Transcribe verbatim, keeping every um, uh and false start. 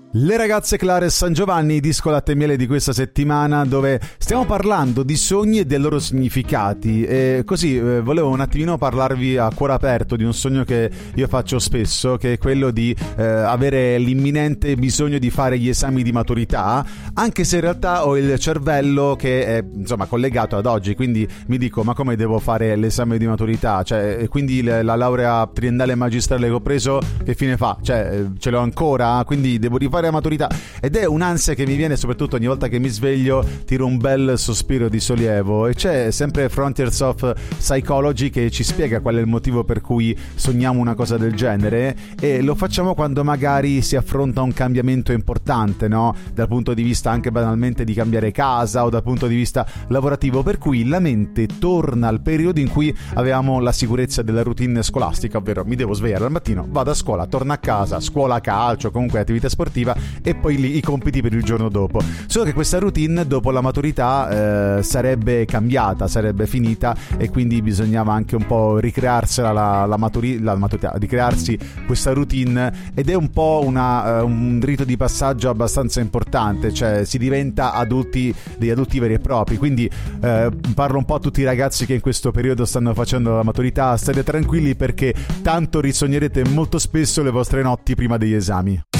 Le ragazze Clara e San Giovanni, disco latte e miele di questa settimana, dove stiamo parlando di sogni e dei loro significati. E così eh, volevo un attimino parlarvi a cuore aperto di un sogno che io faccio spesso, che è quello di eh, avere l'imminente bisogno di fare gli esami di maturità, anche se in realtà ho il cervello che è insomma collegato ad oggi, quindi mi dico: ma come devo fare l'esame di maturità? Cioè, quindi la, la laurea triennale e magistrale che ho preso, che fine fa? Cioè, ce l'ho ancora? Quindi devo rifare la maturità, ed è un'ansia che mi viene soprattutto ogni volta che mi sveglio, tiro un bel sospiro di sollievo. E c'è sempre Frontiers of Psychology che ci spiega qual è il motivo per cui sogniamo una cosa del genere, e lo facciamo quando magari si affronta un cambiamento importante, no? Dal punto di vista anche banalmente di cambiare casa o dal punto di vista lavorativo, per cui la mente torna al periodo in cui avevamo la sicurezza della routine scolastica, ovvero mi devo svegliare al mattino, vado a scuola, torno a casa, scuola, calcio, comunque attività sportiva, e poi lì i compiti per il giorno dopo. Solo che questa routine dopo la maturità eh, sarebbe cambiata, sarebbe finita, e quindi bisognava anche un po' ricrearsela la, la, maturi- la maturità, ricrearsi questa routine, ed è un po' una, uh, un rito di passaggio abbastanza importante, cioè si diventa adulti, degli adulti veri e propri. Quindi eh, parlo un po' a tutti i ragazzi che in questo periodo stanno facendo la maturità: state tranquilli, perché tanto risognerete molto spesso le vostre notti prima degli esami.